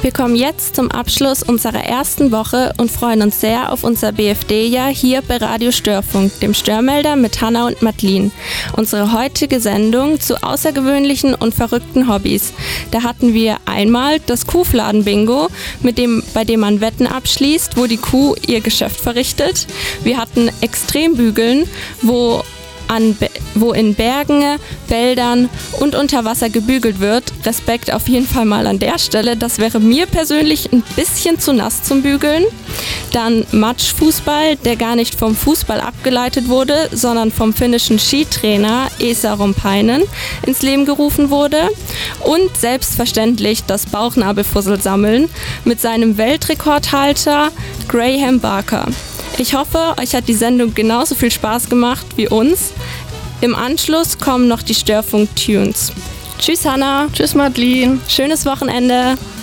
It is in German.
Wir kommen jetzt zum Abschluss unserer ersten Woche und freuen uns sehr auf unser BFD-Jahr hier bei Radio Störfunk, dem Störmelder mit Hanna und Madeline. Unsere heutige Sendung zu außergewöhnlichen und verrückten Hobbys. Da hatten wir einmal das Kuhfladen-Bingo, bei dem man Wetten abschließt, wo die Kuh ihr Geschäft verrichtet. Wir hatten Extrembügeln, wo in Bergen, Wäldern und unter Wasser gebügelt wird. Respekt auf jeden Fall mal an der Stelle. Das wäre mir persönlich ein bisschen zu nass zum Bügeln. Dann Matschfußball, der gar nicht vom Fußball abgeleitet wurde, sondern vom finnischen Skitrainer Esa Rompainen ins Leben gerufen wurde. Und selbstverständlich das Bauchnabelfussel sammeln mit seinem Weltrekordhalter Graham Barker. Ich hoffe, euch hat die Sendung genauso viel Spaß gemacht wie uns. Im Anschluss kommen noch die Störfunk-Tunes. Tschüss Hanna. Tschüss Madeline. Schönes Wochenende.